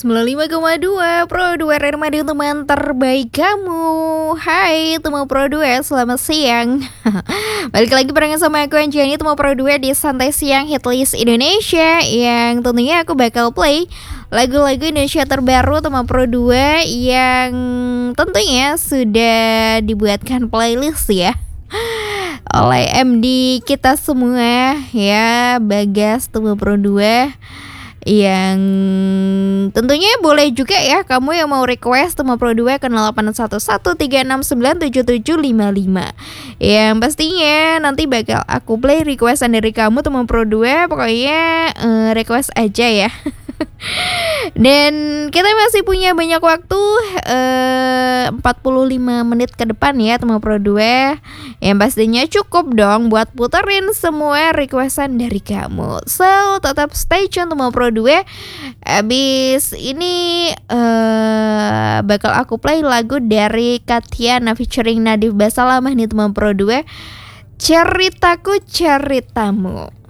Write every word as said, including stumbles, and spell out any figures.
sembilan puluh lima koma dua Pro dua Radio teman terbaik kamu. Hai teman Pro dua, selamat siang. Balik lagi barengan sama aku Anjani, teman Pro dua di Santai Siang Hitlist Indonesia, yang tentunya aku bakal play lagu-lagu Indonesia terbaru teman Pro dua yang tentunya sudah dibuatkan playlist ya oleh M D kita semua ya, Bagas teman Pro dua, yang tentunya boleh juga ya kamu yang mau request teman Pro dua ke nol delapan satu satu tiga enam sembilan tujuh tujuh lima lima. Yang pastinya nanti bakal aku play requestan dari kamu teman Pro dua, pokoknya uh, request aja ya. Dan kita masih punya banyak waktu, uh, empat puluh lima menit ke depan ya teman Pro dua, yang pastinya cukup dong buat puterin semua requestan dari kamu. So tetap stay tune teman Pro dua. Abis ini uh, bakal aku play lagu dari Katyana featuring Nadif Basalamah nih teman Pro dua, Ceritaku Ceritamu.